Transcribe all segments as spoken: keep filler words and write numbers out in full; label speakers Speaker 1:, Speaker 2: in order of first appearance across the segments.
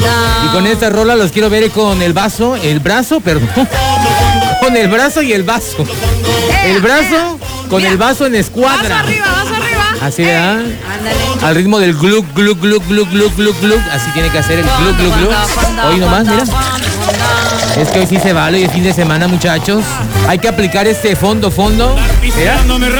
Speaker 1: Y con esta rola los quiero ver con el vaso, el brazo, perdón. Con el brazo y el vaso. El brazo con
Speaker 2: Mira,
Speaker 1: el vaso en escuadra.
Speaker 2: Vaso arriba, vaso arriba.
Speaker 1: Así, ¿verdad?
Speaker 2: Ándale.
Speaker 1: Al ritmo del gluk, gluk, gluk, gluk, gluk, gluk, gluk. Así tiene que hacer el gluk, gluk, gluk. Hoy nomás, mira. Es que hoy sí se vale y es fin de semana, muchachos. Hay que aplicar este fondo, fondo. Mira.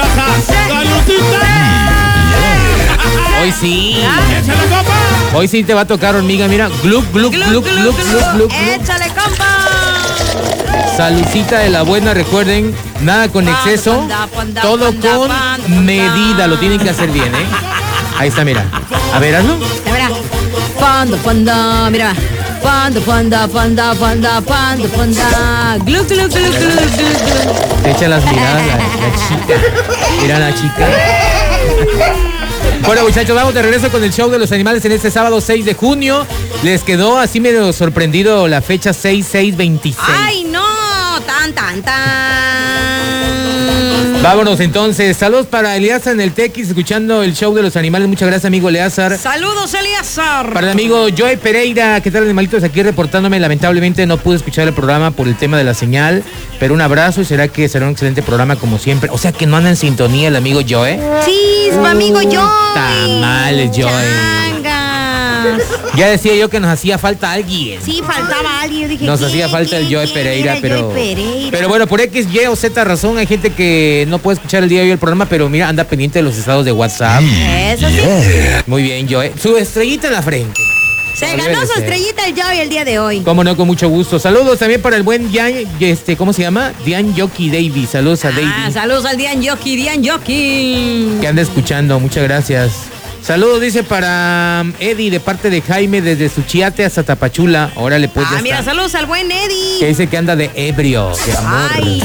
Speaker 1: Hoy sí. Hoy sí te va a tocar, hormiga, mira. Gluk, gluk, gluk, gluk, gluk, gluk.
Speaker 2: Échale, compa.
Speaker 1: Salucita de la buena, recuerden, nada con exceso, todo con medida, lo tienen que hacer bien, ¿eh? Ahí está, mira. A ver, hazlo.
Speaker 2: Mira. Fondo, fondo, mira. Fondo, fondo, fondo, fondo, fondo, fondo. Glu, glu, glu, glu, glu.
Speaker 1: Te echa las miradas la, la chica. Mira la chica. Bueno, muchachos, vamos de regreso con el show de los animales en este sábado seis de junio. Les quedó así medio sorprendido la fecha seis seis veintiséis.
Speaker 2: Ay, no, tan, tan, tan.
Speaker 1: Vámonos entonces. Saludos para Eleazar en el Tequis, escuchando el show de los animales. Muchas gracias, amigo Eleazar.
Speaker 2: Saludos, Eleazar.
Speaker 1: Para el amigo Joey Pereira, ¿qué tal, animalitos? Aquí reportándome. Lamentablemente no pude escuchar el programa por el tema de la señal, pero un abrazo y será que será un excelente programa como siempre. O sea que no anda en sintonía el amigo Joey.
Speaker 2: Sí, su amigo Joey.
Speaker 1: Tamales, Joey. Ya decía yo que nos hacía falta alguien.
Speaker 2: Sí, faltaba alguien. Yo dije,
Speaker 1: nos hacía falta el Joey Pereira, pero, Pereira. pero bueno, por X, Y o Z razón, hay gente que no puede escuchar el día de hoy el programa, pero mira, anda pendiente de los estados de WhatsApp.
Speaker 2: Eso sí.
Speaker 1: Yeah. Muy bien, Joey. Su estrellita en la frente.
Speaker 2: Se no ganó su estrellita el Joey el día de hoy.
Speaker 1: Cómo no, con mucho gusto. Saludos también para el buen Dian, este, ¿cómo se llama? Dian Yoki Davy. Saludos a Davy.
Speaker 2: Ah, saludos al Dian Yoki, Dian Yoki.
Speaker 1: Que anda escuchando, muchas gracias. Saludos, dice, para Eddie, de parte de Jaime, desde Suchiate hasta Tapachula. Órale, pues.
Speaker 2: Ah, mira, saludos al buen Eddie.
Speaker 1: Que dice que anda de ebrio, de amor.
Speaker 2: Ay,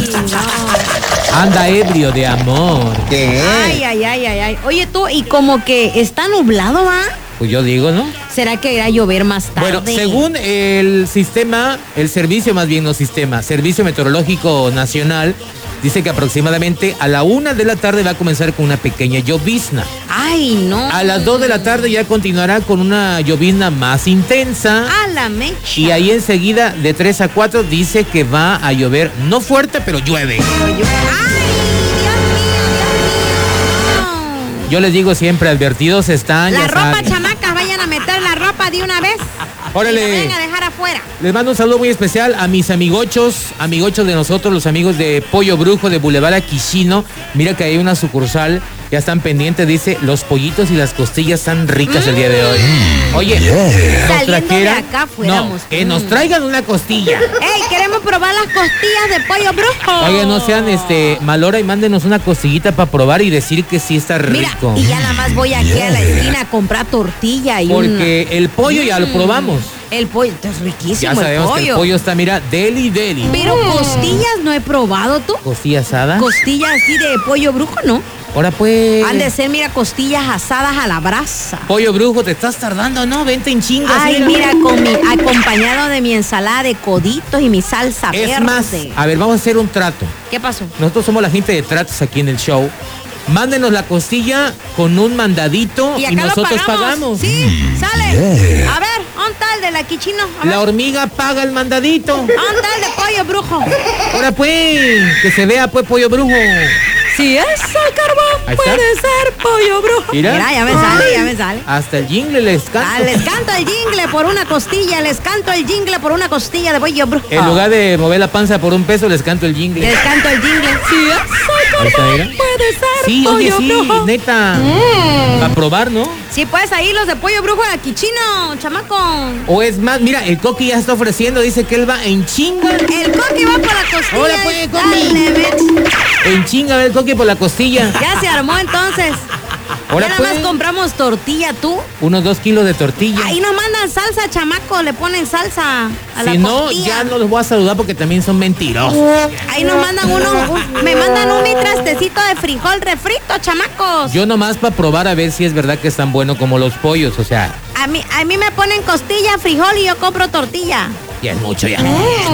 Speaker 2: no.
Speaker 1: Anda ebrio de amor.
Speaker 2: ¿Qué? Ay, ay, ay, ay, ay. Oye, tú, y como que está nublado, ¿va?
Speaker 1: Pues yo digo, ¿no?
Speaker 2: ¿Será que irá a llover más tarde?
Speaker 1: Bueno, según el sistema, el servicio, más bien no sistema, Servicio Meteorológico Nacional, dice que aproximadamente a la una de la tarde va a comenzar con una pequeña llovizna.
Speaker 2: Ay, no.
Speaker 1: A las dos de la tarde ya continuará con una llovizna más intensa.
Speaker 2: A la mecha.
Speaker 1: Y ahí enseguida, de tres a cuatro, dice que va a llover, no fuerte, pero llueve.
Speaker 2: Pero llueve. Ay, Dios mío, Dios mío.
Speaker 1: Yo les digo siempre, advertidos están.
Speaker 2: La
Speaker 1: ya
Speaker 2: ropa,
Speaker 1: saben.
Speaker 2: chamacas, vayan a meter la ropa de una vez.
Speaker 1: Órale.
Speaker 2: Y la vayan a dejar afuera.
Speaker 1: Les mando un saludo muy especial a mis amigochos, amigochos de nosotros, los amigos de Pollo Brujo de Boulevard Aquishino. Mira que hay una sucursal, ya están pendientes, dice, los pollitos y las costillas están ricas mm. el día de hoy. Oye,
Speaker 2: yeah. nos trajeran, de acá fuéramos.
Speaker 1: No, que mm. nos traigan una costilla.
Speaker 2: Ey, queremos probar las costillas de Pollo Brujo.
Speaker 1: Oye, no sean este malora y mándenos una costillita para probar y decir que sí está rico.
Speaker 2: Mira, y ya nada más voy aquí yeah. a la esquina a comprar tortilla y
Speaker 1: Porque un... el pollo ya lo probamos.
Speaker 2: El pollo, es riquísimo.
Speaker 1: Ya sabemos
Speaker 2: el pollo.
Speaker 1: que el pollo está, mira, deli, deli.
Speaker 2: Pero costillas no he probado, ¿tú?
Speaker 1: ¿Costilla asada?
Speaker 2: Costillas así de Pollo Brujo, ¿no?
Speaker 1: Ahora pues.
Speaker 2: Han de ser, mira, costillas asadas a la brasa.
Speaker 1: Pollo Brujo, te estás tardando, ¿no? Vente en chingas.
Speaker 2: Ay, mira, con mi, acompañado de mi ensalada de coditos y mi salsa
Speaker 1: es
Speaker 2: verde.
Speaker 1: Más, a ver, vamos a hacer un trato.
Speaker 2: ¿Qué pasó?
Speaker 1: Nosotros somos la gente de tratos aquí en el show. Mándenos la costilla con un mandadito y,
Speaker 2: y
Speaker 1: nosotros
Speaker 2: pagamos.
Speaker 1: pagamos.
Speaker 2: Sí, sale. Yeah. A ver, ¿dónde está el de la Quichino?
Speaker 1: La hormiga paga el mandadito.
Speaker 2: ¿Dónde está el de Pollo Brujo?
Speaker 1: Ahora pues, que se vea pues Pollo Brujo.
Speaker 2: Si es el carbón, puede ser Pollo Brujo.
Speaker 1: Mira.
Speaker 2: Mira, ya me sale, ya me sale.
Speaker 1: Hasta el jingle les canto.
Speaker 2: Ah, les canto el jingle por una costilla, les canto el jingle por una costilla de Pollo Brujo.
Speaker 1: En lugar de mover la panza por un peso, les canto el jingle.
Speaker 2: Les canto el jingle. Si es el carbón, puede ser
Speaker 1: sí,
Speaker 2: Pollo
Speaker 1: oye, sí,
Speaker 2: Brujo.
Speaker 1: neta. Mm. Para probar, ¿no?
Speaker 2: Sí, pues ahí los de Pollo Brujo de Aquishino, chamaco.
Speaker 1: O es más, mira, el Coqui ya está ofreciendo, dice que él va en chinga.
Speaker 2: El Coqui va por la costilla.
Speaker 1: Ahora pues, Coqui. En chinga va el Coqui por la costilla.
Speaker 2: Ya se armó entonces.
Speaker 1: Ahora
Speaker 2: ya nada
Speaker 1: pues,
Speaker 2: más compramos tortilla, tú.
Speaker 1: Unos dos kilos de tortilla.
Speaker 2: Ahí nos mandan salsa, chamaco, le ponen salsa a la
Speaker 1: si no,
Speaker 2: costilla.
Speaker 1: ya no los voy a saludar porque también son mentirosos.
Speaker 2: Ahí nos mandan uno, un, me mandan un mi trastecito de frijol refrito, chamacos.
Speaker 1: Yo nomás para probar a ver si es verdad que es tan bueno como los pollos, o sea.
Speaker 2: A mí, a mí me ponen costilla, frijol y yo compro tortilla.
Speaker 1: Ya es mucho, ya.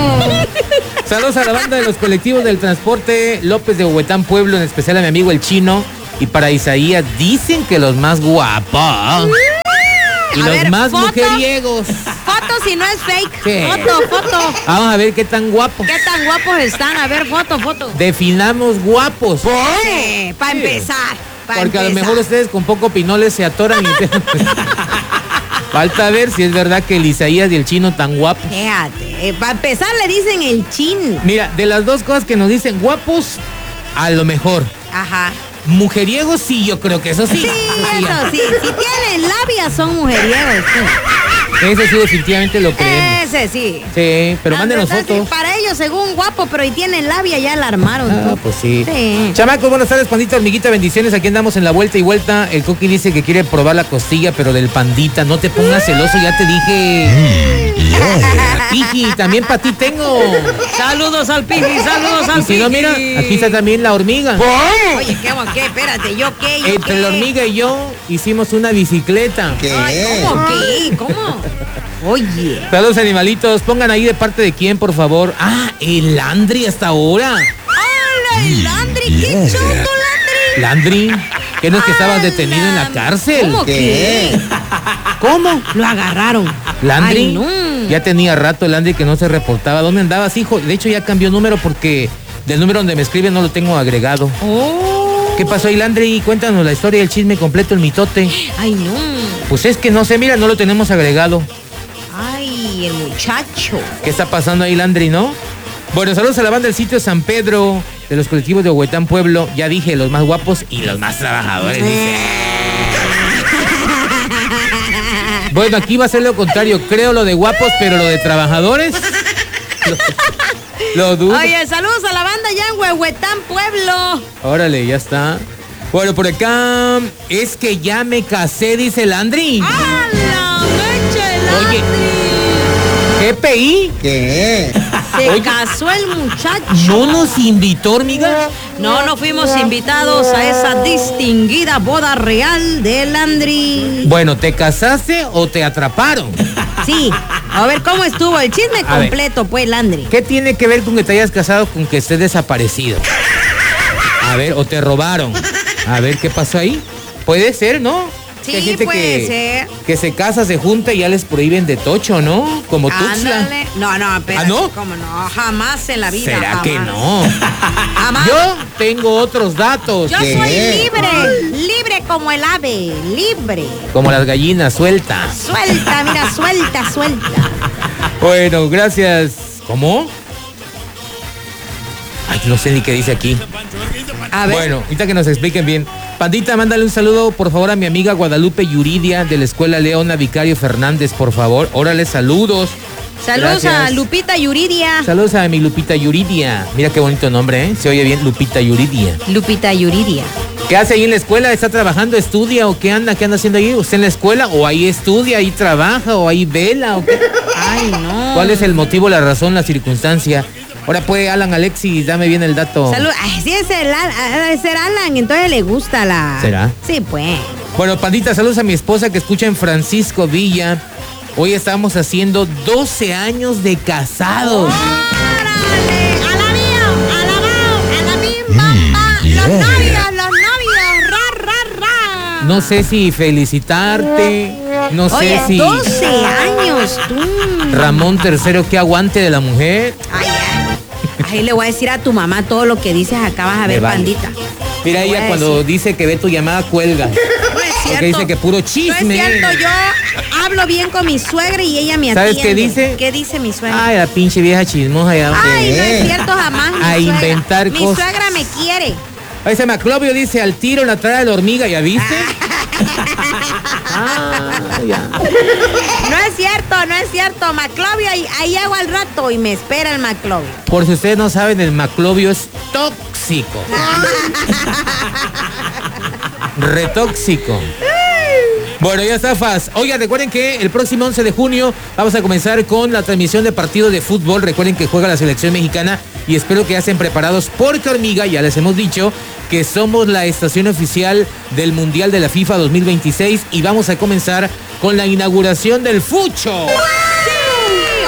Speaker 1: Mm. Saludos a la banda de los colectivos del transporte López de Huehuetán Pueblo, en especial a mi amigo el Chino. Y para Isaías, dicen que los más guapos Y
Speaker 2: A
Speaker 1: los
Speaker 2: ver,
Speaker 1: más
Speaker 2: foto.
Speaker 1: mujeriegos.
Speaker 2: Foto si no es fake.
Speaker 1: Sí.
Speaker 2: Foto, foto.
Speaker 1: Vamos a ver qué tan guapos.
Speaker 2: ¿Qué tan guapos están? A ver, foto, foto.
Speaker 1: Definamos guapos.
Speaker 2: Sí, para
Speaker 1: Sí.
Speaker 2: empezar. pa'
Speaker 1: Porque a lo
Speaker 2: empezar.
Speaker 1: mejor ustedes con poco pinoles se atoran y... Falta ver si es verdad que el Isaías y el chino tan guapos.
Speaker 2: Fíjate, eh, para empezar le dicen el chin.
Speaker 1: Mira, de las dos cosas que nos dicen guapos, a lo mejor.
Speaker 2: Ajá.
Speaker 1: Mujeriegos, sí, yo creo que eso sí.
Speaker 2: Sí,
Speaker 1: Eso
Speaker 2: eso sí. Si tienen labia son mujeriegos. Sí.
Speaker 1: Eso sí, definitivamente lo creemos.
Speaker 2: Ese sí.
Speaker 1: Sí, pero mándenos
Speaker 2: Entonces,
Speaker 1: fotos.
Speaker 2: Para ellos, según guapo, pero y tienen labia, ya la armaron.
Speaker 1: Ah,
Speaker 2: tú.
Speaker 1: pues sí.
Speaker 2: Sí.
Speaker 1: Chamacos, buenas tardes, Pandita, Hormiguita, bendiciones. Aquí andamos en la vuelta y vuelta. El Coqui dice que quiere probar la costilla, pero del Pandita. No te pongas celoso, ya te dije. Piji, también para ti tengo.
Speaker 2: Saludos al Piji, saludos al
Speaker 1: Y si no, mira, aquí está también la hormiga.
Speaker 2: Oye, ¿qué, qué? Espérate, ¿yo qué? ¿Yo
Speaker 1: Entre
Speaker 2: qué?
Speaker 1: la hormiga y yo hicimos una bicicleta.
Speaker 2: Ay, ¿cómo qué? ¿Cómo? Oye.
Speaker 1: Saludos, animalitos. Pongan ahí de parte de quién, por favor. Ah, el Landry hasta ahora.
Speaker 2: ¡Hola, el Landry! ¡Qué choto, Landry!
Speaker 1: Landry, ¿qué no es que estabas
Speaker 2: ¡Hala!
Speaker 1: detenido en la cárcel?
Speaker 2: ¿Cómo que?
Speaker 1: ¿Cómo?
Speaker 2: Lo agarraron.
Speaker 1: Landry,
Speaker 2: Ay, no.
Speaker 1: ya tenía rato el Landry que no se reportaba. ¿Dónde andabas, hijo? De hecho, ya cambió número porque del número donde me escriben no lo tengo agregado.
Speaker 2: Oh.
Speaker 1: ¿Qué pasó ahí, Landry? Cuéntanos la historia, el chisme completo, el mitote.
Speaker 2: Ay, no.
Speaker 1: Pues es que no sé, mira, no lo tenemos agregado.
Speaker 2: Ay, el muchacho.
Speaker 1: ¿Qué está pasando ahí, Landry, no? Bueno, saludos a la banda del sitio San Pedro, de los colectivos de Huetán Pueblo. Ya dije, los más guapos y los más trabajadores, dice. Bueno, aquí va a ser lo contrario. Creo lo de guapos, pero lo de trabajadores... Lo, lo dudo.
Speaker 2: Oye, saludos a la banda ya en Huehuetán, Pueblo.
Speaker 1: Órale, ya está. Bueno, por acá... Es que ya me casé, dice Landry.
Speaker 2: ¡Ah, la mecha, el
Speaker 1: Oye.
Speaker 2: Landry!
Speaker 1: G P I.
Speaker 3: ¿Qué?
Speaker 2: Se
Speaker 1: Oye.
Speaker 2: casó el muchacho.
Speaker 1: ¿No nos invitó, hormiga?
Speaker 2: No, no fuimos invitados a esa distinguida boda real de Landry.
Speaker 1: Bueno, ¿te casaste o te atraparon?
Speaker 2: Sí, a ver cómo estuvo el chisme
Speaker 1: A ver.
Speaker 2: completo, pues, Landry.
Speaker 1: ¿Qué tiene que ver con que te hayas casado con que estés desaparecido? A ver, o te robaron. A ver, ¿qué pasó ahí? Puede ser, ¿no?
Speaker 2: Sí,
Speaker 1: Que hay gente
Speaker 2: puede
Speaker 1: que,
Speaker 2: ser.
Speaker 1: que se casa, se junta y ya les prohíben de tocho, ¿no? Como Tuxtla.
Speaker 2: Ándale. No, no, espérate.
Speaker 1: ¿Ah, no?
Speaker 2: ¿Cómo no? Jamás en la vida.
Speaker 1: ¿Será
Speaker 2: jamás.
Speaker 1: que no?
Speaker 2: Jamás.
Speaker 1: Yo tengo otros datos.
Speaker 2: Yo
Speaker 3: ¿Qué?
Speaker 2: soy libre, libre como el ave, libre.
Speaker 1: Como las gallinas, suelta.
Speaker 2: Suelta, mira, suelta, suelta.
Speaker 1: Bueno, gracias. ¿Cómo? Ay, no sé ni qué dice aquí.
Speaker 2: A ver.
Speaker 1: Bueno, ahorita que nos expliquen bien. Pandita, mándale un saludo, por favor, a mi amiga Guadalupe Yuridia de la Escuela Leona Vicario Fernández, por favor. Órale, saludos.
Speaker 2: Saludos
Speaker 1: Gracias.
Speaker 2: a Lupita Yuridia.
Speaker 1: Saludos a mi Lupita Yuridia. Mira qué bonito nombre, ¿eh? Se oye bien, Lupita Yuridia.
Speaker 2: Lupita Yuridia.
Speaker 1: ¿Qué hace ahí en la escuela? ¿Está trabajando, estudia o qué anda? ¿Qué anda haciendo ahí? ¿Usted en la escuela? ¿O ahí estudia, ahí trabaja, o ahí vela? ¿O qué?
Speaker 2: Ay, no.
Speaker 1: ¿Cuál es el motivo, la razón, la circunstancia? Ahora pues, Alan Alexis, dame bien el dato.
Speaker 2: Salud. Ay, sí, es el Al- ha de ser Alan, entonces le gusta la.
Speaker 1: ¿Será?
Speaker 2: Sí, pues.
Speaker 1: Bueno, Pandita, saludos a mi esposa que escucha en Francisco Villa. Hoy estamos haciendo doce años de casados.
Speaker 2: ¡Órale! ¡Alabío! ¡Alabao! ¡Alabim, bamba! ¡Los novios, los novios! ¡Ra, ra, ra!
Speaker 1: No sé si felicitarte, no sé
Speaker 2: Oye,
Speaker 1: si
Speaker 2: doce años, tú.
Speaker 1: Ramón tercero que aguante de la mujer.
Speaker 2: Ay, ay. Ahí le voy a decir a tu mamá todo lo que dices acá, vas a
Speaker 1: Me
Speaker 2: ver,
Speaker 1: vale.
Speaker 2: Pandita.
Speaker 1: Mira,
Speaker 2: Le voy
Speaker 1: ella
Speaker 2: a
Speaker 1: cuando
Speaker 2: decir.
Speaker 1: dice que ve tu llamada, cuelga.
Speaker 2: No es
Speaker 1: Porque
Speaker 2: cierto.
Speaker 1: dice que puro
Speaker 2: No
Speaker 1: chisme.
Speaker 2: es cierto, yo hablo bien con mi suegra y ella me atiende.
Speaker 1: ¿Sabes qué dice?
Speaker 2: ¿Qué dice mi suegra?
Speaker 1: Ay, la pinche vieja chismosa ya.
Speaker 2: Ay, no es
Speaker 3: ¿Qué?
Speaker 2: cierto jamás. Mi
Speaker 1: A
Speaker 2: suegra.
Speaker 1: inventar
Speaker 2: Mi
Speaker 1: cosas.
Speaker 2: suegra me quiere.
Speaker 1: Ahí se Maclovio dice, al tiro la trae de la hormiga, ¿ya viste? Ah, ya.
Speaker 2: No es cierto, no es cierto. Maclovio, ahí, ahí hago al rato y me espera el Maclovio.
Speaker 1: Por si ustedes no saben, el Maclovio es tóxico. Retóxico. Bueno, ya está, Faz. Oigan, recuerden que el próximo once de junio vamos a comenzar con la transmisión de partidos de fútbol. Recuerden que juega la selección mexicana y espero que ya estén preparados porque, hormiga, ya les hemos dicho que somos la estación oficial del Mundial de la FIFA dos mil veintiséis y vamos a comenzar con la inauguración del Fucho.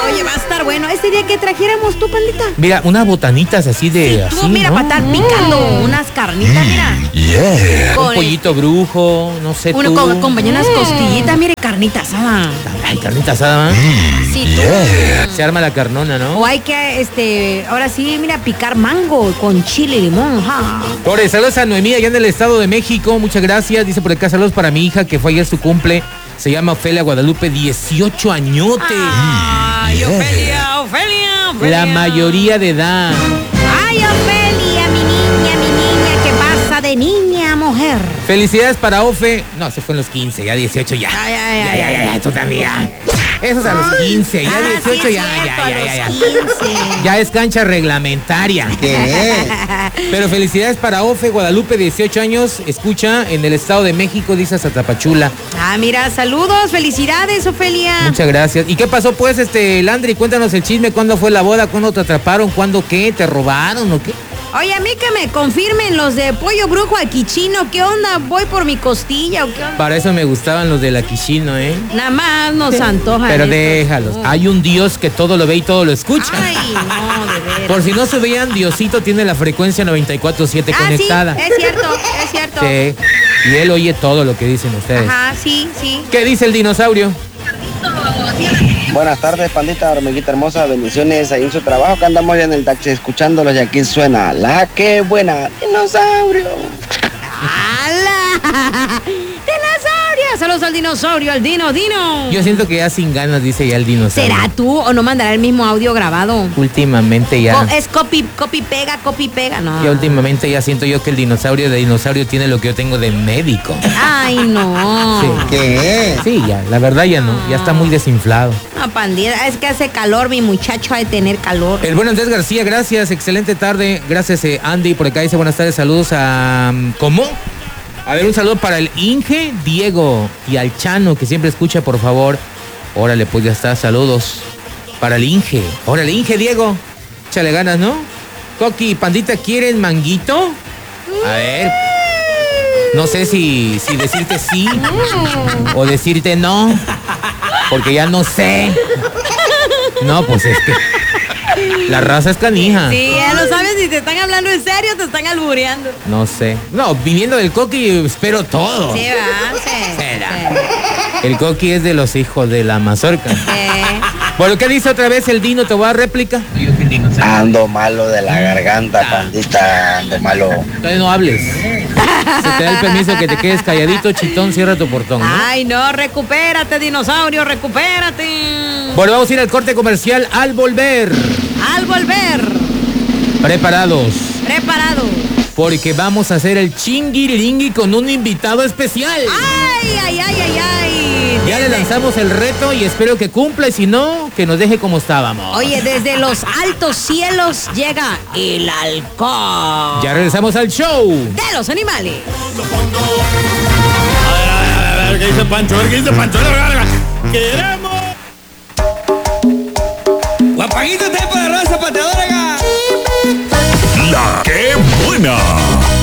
Speaker 2: Oye, va a estar bueno. Ese día que trajéramos tú, pandita.
Speaker 1: Mira, unas botanitas así de...
Speaker 2: Sí, tú,
Speaker 1: así,
Speaker 2: mira,
Speaker 1: ¿no?
Speaker 2: para estar picando unas carnitas, mira.
Speaker 3: Yeah.
Speaker 1: Un pollito brujo, no sé
Speaker 2: Uno
Speaker 1: tú.
Speaker 2: con, acompaña unas costillitas, mire, carnita asada.
Speaker 1: Ay, carnita asada, ¿eh?
Speaker 2: Sí, tú.
Speaker 3: Yeah.
Speaker 1: Se arma la carnona, ¿no?
Speaker 2: O hay que, este, ahora sí, mira, picar mango con chile y limón. Ja.
Speaker 1: Por saludos a Noemí allá en el Estado de México, muchas gracias. Dice por acá, saludos para mi hija que fue ayer su cumple. Se llama Ofelia Guadalupe, dieciocho añotes.
Speaker 2: Ay,
Speaker 3: Yeah.
Speaker 2: Ofelia, Ofelia, Ofelia.
Speaker 1: La mayoría de edad.
Speaker 2: Ay, Ofelia, mi niña, mi niña, que pasa de niña a mujer.
Speaker 1: Felicidades para Ofe. No, se fue en los quince, ya dieciocho ya.
Speaker 2: Ay, ay,
Speaker 1: Ya,
Speaker 2: ay,
Speaker 1: ya,
Speaker 2: ay,
Speaker 1: ya, ya, tú también. Eso es a los quince, ya
Speaker 2: Ah, sí,
Speaker 1: dieciocho,
Speaker 2: es
Speaker 1: ya,
Speaker 2: cierto,
Speaker 1: ya,
Speaker 2: a
Speaker 1: ya, ya, ya.
Speaker 2: los quince.
Speaker 1: Ya es cancha reglamentaria. Pero felicidades para Ofe Guadalupe, dieciocho años, escucha en el Estado de México, dice hasta Tapachula.
Speaker 2: Ah, mira, saludos, felicidades, Ofelia.
Speaker 1: Muchas gracias. ¿Y qué pasó pues, este, Landry? Cuéntanos el chisme, ¿cuándo fue la boda? ¿Cuándo te atraparon? ¿Cuándo qué? ¿Te robaron o qué?
Speaker 2: Oye, a mí que me confirmen los de Pollo Brujo aquí chino, ¿qué onda? ¿Voy por mi costilla o qué onda?
Speaker 1: Para eso me gustaban los del Aquishino, ¿eh?
Speaker 2: Nada más nos antojan.
Speaker 1: Pero
Speaker 2: estos.
Speaker 1: déjalos.
Speaker 2: No.
Speaker 1: Hay un Dios que todo lo ve y todo lo escucha.
Speaker 2: Ay, no, de veras.
Speaker 1: Por si no se veían, Diosito tiene la frecuencia noventa y cuatro punto siete
Speaker 2: Ah,
Speaker 1: conectada.
Speaker 2: sí, es cierto, es cierto.
Speaker 1: Sí. Y él oye todo lo que dicen ustedes.
Speaker 2: Ajá, sí, sí.
Speaker 1: ¿Qué dice el dinosaurio?
Speaker 4: Buenas tardes, pandita, hormiguita hermosa, bendiciones ahí en su trabajo, que andamos ya en el taxi escuchándolos y aquí suena la que buena, dinosaurio.
Speaker 2: ¡Hala! ¡Dinosaurio! Saludos al dinosaurio, al dino, dino.
Speaker 1: Yo siento que ya sin ganas, dice ya el dinosaurio.
Speaker 2: ¿Será tú o no mandará el mismo audio grabado?
Speaker 1: Últimamente ya.
Speaker 2: Co- es copy, copy, pega, copy, pega, no.
Speaker 1: Ya últimamente ya siento yo que el dinosaurio de dinosaurio tiene lo que yo tengo de médico.
Speaker 2: Ay, no.
Speaker 1: Sí.
Speaker 3: ¿Qué?
Speaker 1: Sí, ya, la verdad ya no, ya está muy desinflado.
Speaker 2: No, pandita, es que hace calor, mi muchacho ha de tener calor.
Speaker 1: El buen Andrés García, gracias, excelente tarde. Gracias, eh, Andy, por acá dice buenas tardes, saludos a... um, ¿Cómo? A ver, un saludo para el Inge, Diego y al Chano, que siempre escucha, por favor. Órale, pues ya está, saludos para el Inge. Órale, Inge, Diego, échale ganas, ¿no? Coqui y Pandita, ¿quieren manguito? A ver, no sé si, si decirte sí o decirte no, porque ya no sé. No, pues es que la raza es canija.
Speaker 2: Sí, ya lo sabes, si te están hablando en serio, te están albureando.
Speaker 1: No sé. No, viniendo del Coqui espero todo.
Speaker 2: Sí, va, sí.
Speaker 1: Será. El Coqui es de los hijos de la mazorca.
Speaker 2: Sí.
Speaker 1: Bueno, ¿qué dice otra vez el Dino? ¿Te voy a réplica?
Speaker 4: Ando malo de la garganta, pandita, ando malo.
Speaker 1: Todavía no hables. Se te da el permiso que te quedes calladito, chitón, cierra tu portón, ¿no?
Speaker 2: Ay, no, recupérate, dinosaurio, recupérate.
Speaker 1: Bueno, vamos a ir al corte comercial al volver.
Speaker 2: Al volver,
Speaker 1: Preparados.
Speaker 2: preparado.
Speaker 1: Porque vamos a hacer el chinguiringui con un invitado especial.
Speaker 2: Ay, ay, ay, ay, ay.
Speaker 1: Ya le lanzamos el reto y espero que cumpla y si no, que nos deje como estábamos.
Speaker 2: Oye, desde los altos cielos llega el halcón
Speaker 1: Ya regresamos al show.
Speaker 2: de los animales.
Speaker 5: A ver, a ver, ¿qué dice Pancho? A ver, ¿qué dice Pancho? ¡Queremos! Guapaguito, tiempo de raza pateadora.
Speaker 3: La que buena.